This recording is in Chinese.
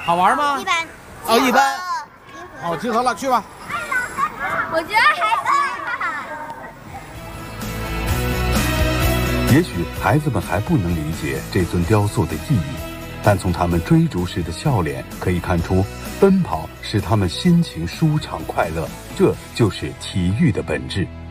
好玩吗？ 一般。 哦，一般。哦，集合了，去吧。 我觉得还行。 也许孩子们还不能理解这尊雕塑的意义，但从他们追逐时的笑脸可以看出，奔跑使他们心情舒畅快乐，这就是体育的本质。